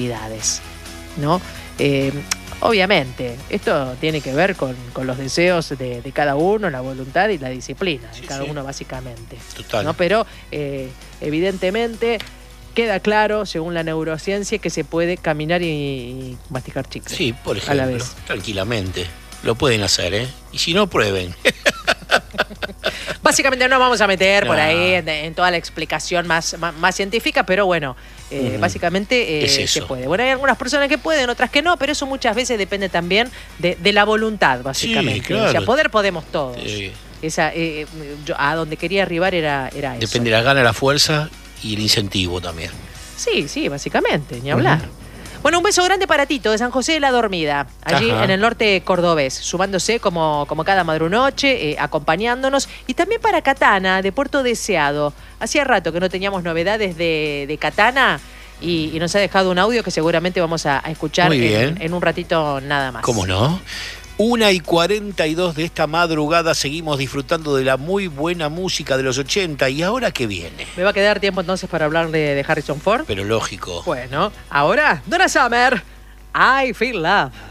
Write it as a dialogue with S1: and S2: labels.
S1: ¿no? Obviamente, esto tiene que ver con los deseos de cada uno, la voluntad y la disciplina de cada uno, básicamente.
S2: Total.
S1: ¿No? Pero, evidentemente, queda claro, según la neurociencia, que se puede caminar y masticar chicle.
S2: Sí, por ejemplo,
S1: a la vez.
S2: Tranquilamente. Lo pueden hacer, ¿eh? Y si no, prueben.
S1: Básicamente no nos vamos a meter por ahí en toda la explicación más científica, pero bueno, básicamente se puede. Bueno, hay algunas personas que pueden, otras que no, pero eso muchas veces depende también de la voluntad, básicamente.
S2: Sí, claro.
S1: O sea, poder podemos todos.
S2: Sí.
S1: Yo a donde quería arribar era eso.
S2: Depende de la gana, la fuerza y el incentivo también.
S1: Sí, básicamente, ni hablar. Bueno, un beso grande para Tito, de San José de la Dormida, allí en el norte cordobés, sumándose como cada madrunoche, acompañándonos. Y también para Katana, de Puerto Deseado. Hacía rato que no teníamos novedades de Katana y nos ha dejado un audio que seguramente vamos a escuchar en un ratito nada más.
S2: ¿Cómo no? 1:42 de esta madrugada, seguimos disfrutando de la muy buena música de los 80. ¿Y ahora qué viene?
S1: ¿Me va a quedar tiempo entonces para hablar de Harrison Ford?
S2: Pero lógico.
S1: Bueno, ahora, Donna Summer, I Feel Love.